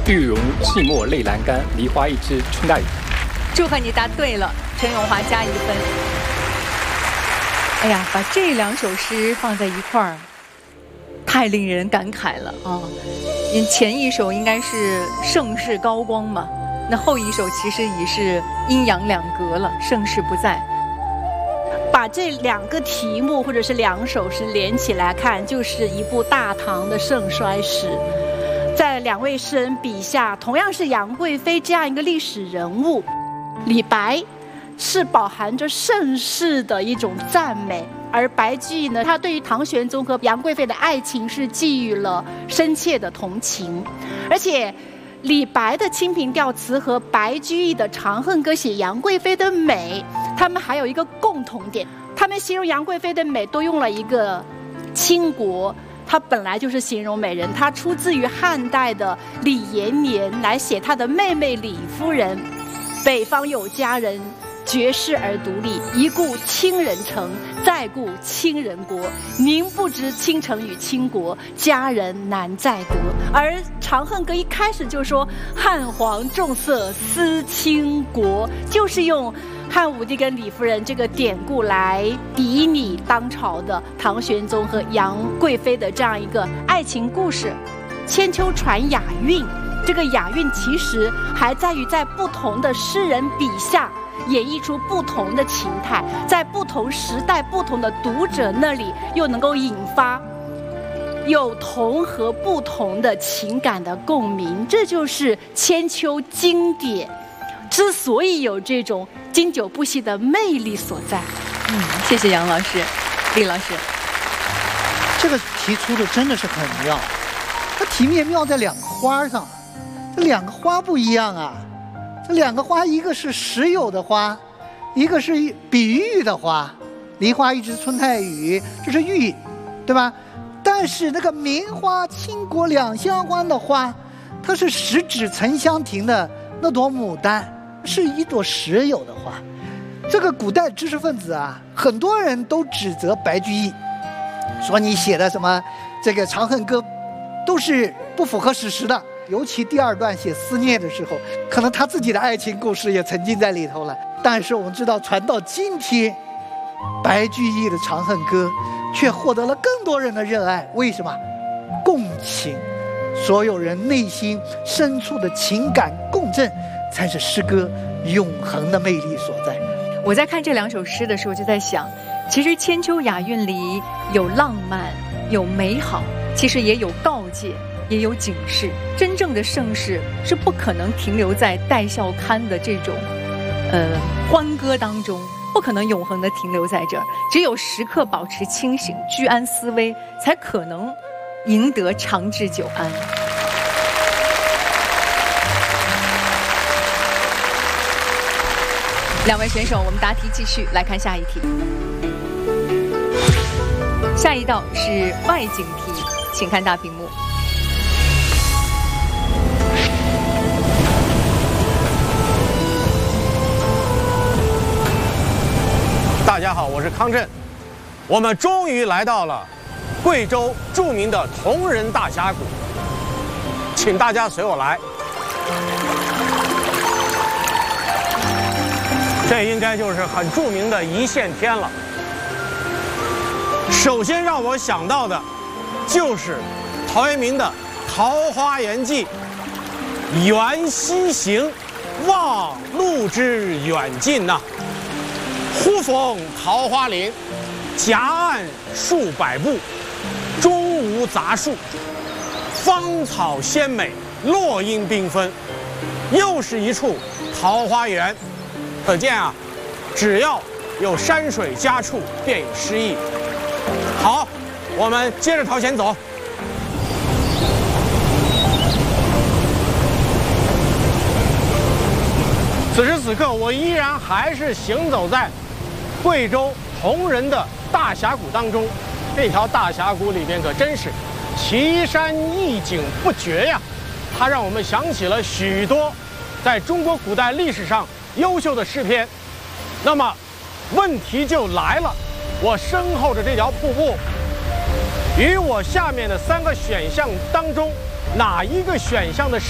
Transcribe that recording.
玉容寂寞泪阑干，梨花一枝春带雨。 祝贺你答对了，陈永华加1分。哎呀，把这2首诗放在一块儿，太令人感慨了啊！前一首应该是盛世高光嘛，那后一首其实已是阴阳两隔了，盛世不在。 把这2个题目或者是2首诗连起来看，就是一部大唐的盛衰史。在2位诗人笔下，同样是杨贵妃这样一个历史人物，李白是饱含着盛世的一种赞美，而白居易呢，他对于唐玄宗和杨贵妃的爱情是寄予了深切的同情。而且李白的清平调词和白居易的《长恨歌》写杨贵妃的美，他们还有一个共同点，他们形容杨贵妃的美都用了一个倾国，它本来就是形容美人，它出自于汉代的李延年来写他的妹妹李夫人。北方有佳人，绝世而独立，一顾倾人城，再顾倾人国。宁不知倾城与倾国，佳人难再得。而《长恨歌》一开始就说汉皇重色思倾国，就是用汉武帝跟李夫人这个典故来比拟当朝的唐玄宗和杨贵妃的这样一个爱情故事。千秋传雅韵，这个雅韵其实还在于在不同的诗人笔下演绎出不同的情态，在不同时代不同的读者那里又能够引发有同和不同的情感的共鸣。这就是千秋经典之所以有这种经久不息的魅力所在。 谢谢杨老师。李老师， 这个题出的真的是很妙，它题面妙在2个花上，这2个花不一样啊。这2个花，一个是实有的花，一个是比喻的花。梨花一枝春带雨，这是喻，对吧？但是那个名花倾国两相欢的花，它是十指沉香亭的那朵牡丹，是一朵实有的花。这个古代知识分子啊，很多人都指责白居易，说你写的什么这个《长恨歌》都是不符合史实的。尤其第2段写思念的时候，可能他自己的爱情故事也沉浸在里头了。但是我们知道，传到今天，白居易的《长恨歌》却获得了更多人的热爱。为什么？共情，所有人内心深处的情感共振，才是诗歌永恒的魅力所在。 我在看这2首诗的时候，就在想，其实千秋雅韵里有浪漫，有美好，其实也有告诫，也有警示。真正的盛世是不可能停留在戴孝刊的这种欢歌当中，不可能永恒的停留在这儿。只有时刻保持清醒，居安思危，才可能赢得长治久安。2位选手，我们答题继续，来看下一题。下一道是外景题，请看大屏幕。 大家好，我是康震。我们终于来到了贵州著名的铜仁大峡谷，请大家随我来。这应该就是很著名的一线天了。首先让我想到的，就是陶渊明的《桃花源记》：“缘溪行，望路之远近呐。忽逢桃花林，夹岸数百步，中无杂树，芳草鲜美，落英缤纷。又是一处桃花源。”可见啊，只要有山水佳处，便有诗意。好，我们接着朝前走。此时此刻，我依然还是行走在贵州铜仁的大峡谷当中。这条大峡谷里边可真是奇山异景不绝呀！它让我们想起了许多在中国古代历史上优秀的诗篇。那么问题就来了，我身后的这条瀑布与我下面的3个选项当中哪一个选项的诗